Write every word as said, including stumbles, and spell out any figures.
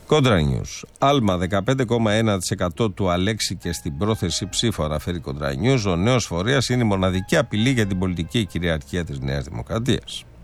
Κόντρα News. Άλμα δεκαπέντε κόμμα ένα τοις εκατό του Αλέξη και στην πρόθεση ψήφου, αναφέρει Κόντρα News. Ο νέος φορέας είναι η μοναδική απειλή για την πολιτική κυριαρχία της Νέας Δημοκρατίας.